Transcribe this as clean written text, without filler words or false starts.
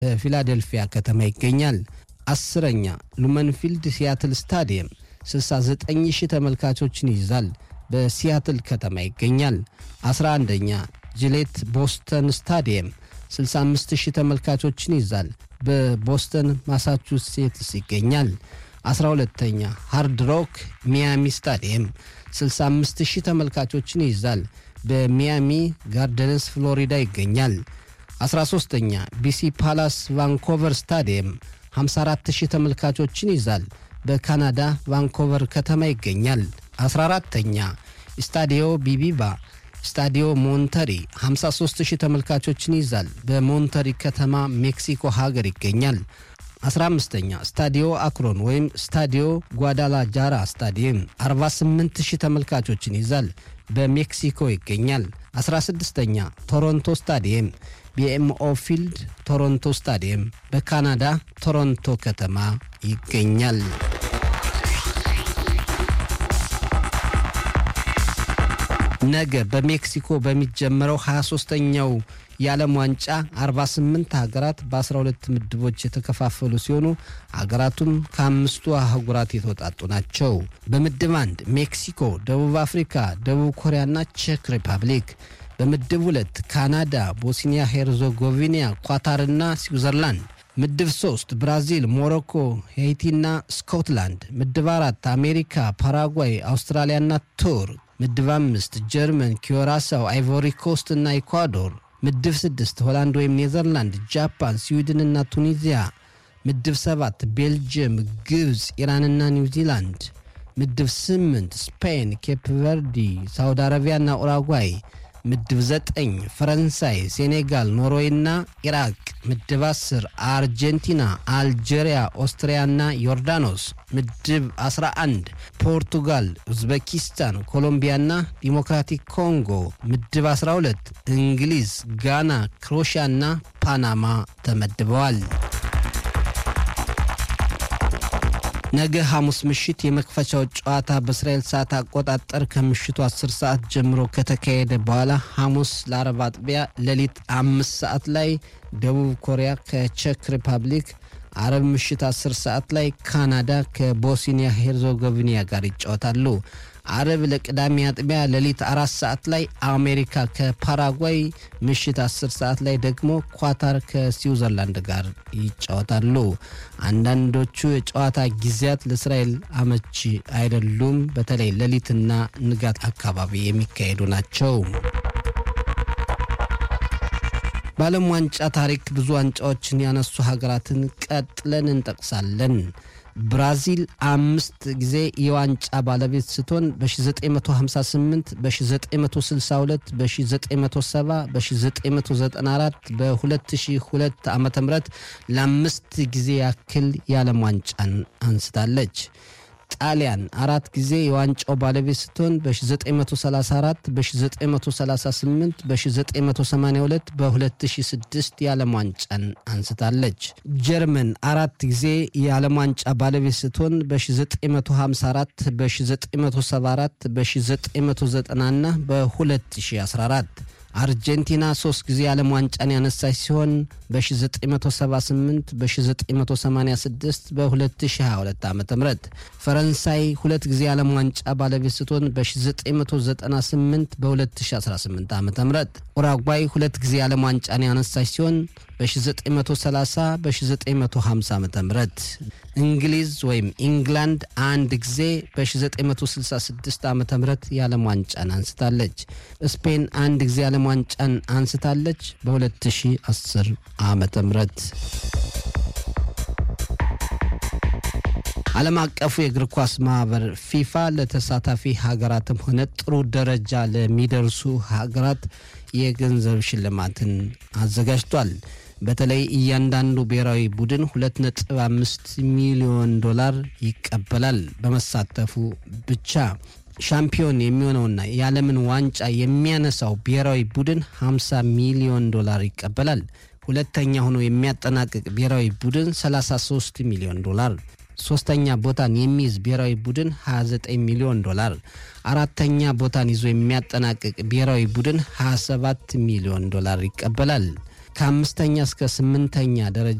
በፊላዴልፊያ ከተማ ይገኛል። 10ኛ ሉመን ፊልድ ሲያትል ስታዲየም 69000 ተመልካቾችን ይይዛል። በሲያትል ከተማ ይገኛል። 11ኛ ጂሌት ቦስተን ስታዲየም 65000 ተመልካቾችን ይይዛል። በቦስተን ማሳቹሴትስ ይገኛል። 12ኛ ሃርድ ሮክ ሚያሚ ስታዲየም 65000 ተመልካቾችን ይይዛል። በሚያሚ ጋርደንስ ፍሎሪዳ ይገኛል። 13ኛ ቢሲ ፓላስ ቫንኮቨር ስታዲየም 54000 ተመልካቾችን ይይዛል። በካናዳ ቫንኮቨር ከተማ ይገኛል። 14ኛ ስታዲዮ ቢቢባ ስታዲዮ ሞንተሪ 53000 ተመልካቾችን ይይዛል። በሞንተሪ ከተማ ሜክሲኮ ሀገር ይገኛል። 15ኛ ስታዲዮ አክሮን ወይም ስታዲዮ ጓዳላጃራ ስታዲየም 48000 ተመልካቾችን ይይዛል። በሜክሲኮ ይገኛል። 16ኛ ቶሮንቶ ስታዲየም BMO ፊልድ ቶሮንቶ ስታዲየም በካናዳ ቶሮንቶ ከተማ ይገኛል። ነገ በሜክሲኮ በሚጀምረው 23ኛው የዓለም ዋንጫ 48 ሀገራት በ12 ምድቦች የተከፋፈሉ ሲሆኑ ሀገራቱም ከአምስቱ አህጉራት የተወጣጡ ናቸው። በምድብ 1 ሜክሲኮ፣ ደቡብ አፍሪካ፣ ደቡብ ኮሪያና ቼክ ሪፐብሊክ። በምድብ 2 ካናዳ፣ ቦስኒያ ሄርዞጎቪና፣ ኳታርና ስዊዘርላንድ። ምድብ 3 ብራዚል፣ ሞሮኮ፣ ሄይቲና ስኮትላንድ። ምድብ 4 አሜሪካ፣ ፓራጓይ፣ አውስትራሊያና ቱርክ። ምድብ 5 ጀርመን፣ ኪዮራሳው፣ አይቮሪ ኮስት እና ኢኳዶር። ምድብ 6 ሆላንድ ወይም ኔዘርላንድ፣ ጃፓን፣ ስዊድንና ቱኒዚያ። ምድብ 7 ቤልጅየም፣ ግብጽ፣ ኢራንና ኒውዚላንድ። ምድብ 8 ስፔን፣ ኬፕ ቨርዲ፣ ሳውዲ አረቢያና ኡራጓይ። ምድብ 9 ፈረንሳይ፣ ሴኔጋል፣ ኖርዌይና ኢራቅ። ምድብ 10 አርጀንቲና፣ አልጄሪያ፣ ኦስትሪያና ዮርዳኖስ። ምድብ 11 ፖርቱጋል፣ ኡዝቤኪስታን፣ ኮሎምቢያና ዲሞክራቲክ ኮንጎ። ምድብ 12 እንግሊዝ፣ ጋና፣ ክሮሺያና ፓናማ ተመድበዋል። ነገ ሐሙስ ምሽት የመክፈቻው ጨዋታ በእስራኤል ሰዓት አቆጣጠር ከምሽቱ 10 ሰዓት ጀምሮ ከተካሄደ በኋላ ሐሙስ ለአረብ አጥቢያ ሌሊት 5 ሰዓት ላይ ደቡብ ኮሪያ ከቼክ ሪፐብሊክ፣ አረብ ምሽት 10 ሰዓት ላይ ካናዳ ከቦስኒያ ሄርዞጎቪና ጋር ይጫወታሉ። አረብ ለቅዳሜ አጥቢያ ሌሊት 4 ሰዓት ላይ አሜሪካ ከፓራጓይ፣ ምሽት 10 ሰዓት ላይ ደግሞ ኳታር ከስዊዘርላንድ ጋር ይጫወታሉ። አንዳንዶቹ የጨዋታ ጊዜያት ለእስራኤል አመቺ አይደሉም። በተለይ ሌሊትና ንጋት አካባቢ የሚካሄዱ ናቸው። በዓለም ዋንጫ ታሪክ ብዙ ዋንጫዎችን ያነሱ ሀገራትን ቀጥለን እንጠቅሳለን። ብራዚል 5 ጊዜ የዋንጫ ባለቤት ስትሆን በ1958፣ በ1962፣ በ1970፣ በ1994፣ በ2002 ዓ.ም ለ5 ጊዜ ያክል የዓለም ዋንጫን አንስታለች። ጣሊያን 4 ጊዜ የዋንጫው ባለቤት ስትሆን በ1934፣ በ1938፣ በ1982፣ በ2006 የዓለም ዋንጫን አንስታለች። ጀርመን 4 ጊዜ የዓለም ዋንጫ ባለቤት ስትሆን በ1954፣ በ1974፣ በ1990 እና በ2014። አርጀንቲና 3 ጊዜ የዓለም ዋንጫን ያነሳች ሲሆን በ1978፣ በ1986፣ በ2022 ዓ.ም። ፈረንሳይ 2 ጊዜ የዓለም ዋንጫ ባለቤት ስትሆን በ1998፣ በ2018 ዓ.ም። ኡራጓይ 2 ጊዜ የዓለም ዋንጫን ያነሳች ሲሆን በ1930፣ በ1950 ዓ.ም። እንግሊዝ ወይም ኢንግላንድ 1 ጊዜ በ1966 ዓ.ም የዓለም ዋንጫን አንስታለች። ስፔን 1 ጊዜ የዓለም ዋንጫን አንስታለች በ2010 ዓ.ም። ዓለም አቀፉ የእግር ኳስ ማህበር ፊፋ ለተሳታፊ ሀገራትም ሆነ ጥሩ ደረጃ ለሚደርሱ ሀገራት የገንዘብ ሽልማትን አዘጋጅቷል። በተለይ እያንዳንዱ ብሔራዊ ቡድን $2.5 ሚሊዮን ይቀበላል በመሳተፉ ብቻ። ሻምፒዮን የሚሆነውና የዓለምን ዋንጫ የሚያነሳው ብሔራዊ ቡድን $50 ሚሊዮን ይቀበላል። ሁለተኛ ሆኖ የሚያጠናቅቅ ብሔራዊ ቡድን $33 ሚሊዮን፣ ሶስተኛ ቦታን የሚይዝ ብሔራዊ ቡድን $29 ሚሊዮን፣ አራተኛ ቦታን ይዞ የሚያጠናቅቅ ብሔራዊ ቡድን $27 ሚሊዮን ይቀበላል። ከ5ኛ እስከ 8ኛ ደረጃ